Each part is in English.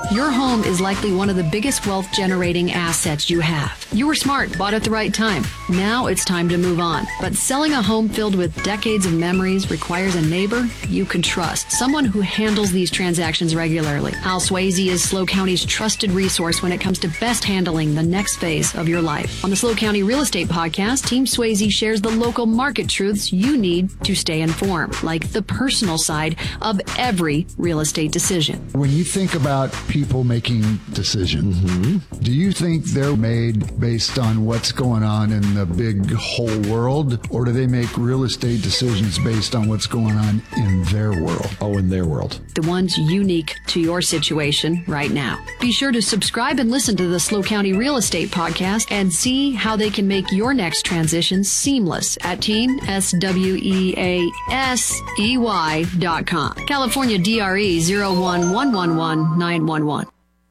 Your home is likely one of the biggest wealth-generating assets you have. You were smart, bought at the right time. Now it's time to move on. But selling a home filled with decades of memories requires a neighbor you can trust, someone who handles these transactions regularly. Hal Swayze is SLO County's trusted resource when it comes to best handling the next phase of your life. On the SLO County Real Estate Podcast, Team Swayze shares the local market truths you need to stay informed, like the personal side of every real estate decision. When you think about people making decisions, do you think they're made based on what's going on in the big whole world, or do they make real estate decisions based on what's going on in their world? Oh, in their world. The ones unique to your situation right now. Be sure to subscribe and listen to the SLO County Real Estate Podcast and see how they can make your next transition seamless at teamsweasey.com. California DRE 0111111.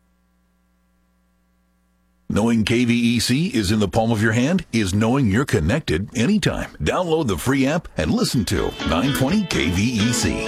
Knowing KVEC is in the palm of your hand is knowing you're connected anytime. Download the free app and listen to 920 KVEC.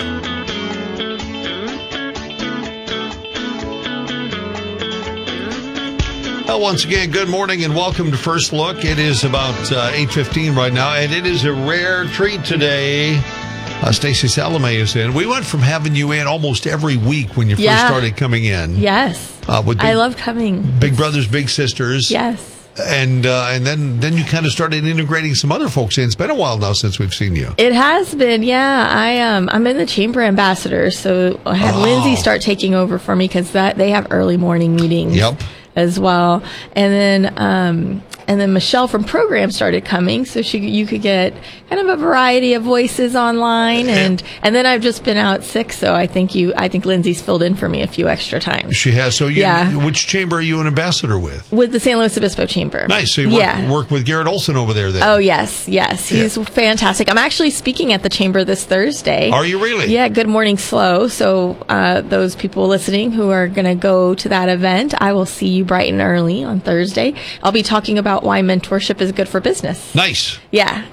Well, once again, good morning and welcome to First Look. It is about 8:15 right now, and it is a rare treat today. Stacey Salome is in. We went from having you in almost every week when you first started coming in. Yes. I love coming. Big Brothers, Big Sisters. Yes. And then you kind of started integrating some other folks in. It's been a while now since we've seen you. It has been, yeah. I'm in the Chamber Ambassador, so I had Lindsay start taking over for me because they have early morning meetings. Yep. As well, and then Michelle from Program started coming, so you could get kind of a variety of voices online, and then I've just been out sick, so I think Lindsay's filled in for me a few extra times. She has. So which chamber are you an ambassador with? With the San Luis Obispo Chamber. Nice. So you work with Garrett Olson over there then? Oh yes, he's fantastic. I'm actually speaking at the chamber this Thursday. Are you really? Yeah. Good Morning SLO. So those people listening who are going to go to that event, I will see you bright and early on Thursday. I'll be talking about why mentorship is good for business. Nice. Yeah.